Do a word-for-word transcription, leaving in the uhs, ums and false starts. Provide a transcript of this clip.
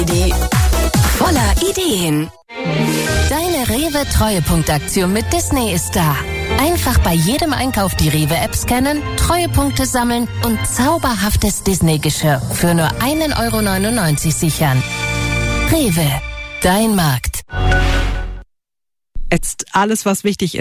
Die voller Ideen. Deine Rewe-Treuepunktaktion mit Disney ist da. Einfach bei jedem Einkauf die Rewe-App scannen, Treuepunkte sammeln und zauberhaftes Disney-Geschirr für nur ein Euro neunundneunzig sichern. Rewe, dein Markt. Jetzt alles, was wichtig ist.